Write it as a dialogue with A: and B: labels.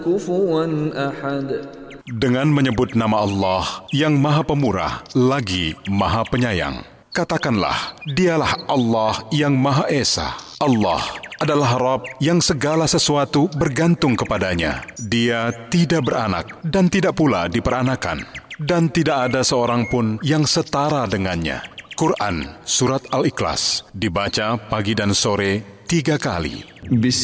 A: كفوا أحد.
B: Dengan menyebut nama Allah yang Maha Pemurah lagi Maha Penyayang. Katakanlah, dialah Allah yang Maha Esa. Allah adalah Rabb yang segala sesuatu bergantung kepadanya. Dia tidak beranak dan tidak pula diperanakan. Dan tidak ada seorang pun yang setara dengannya. Quran Surat Al-Ikhlas dibaca pagi dan sore 3 kali.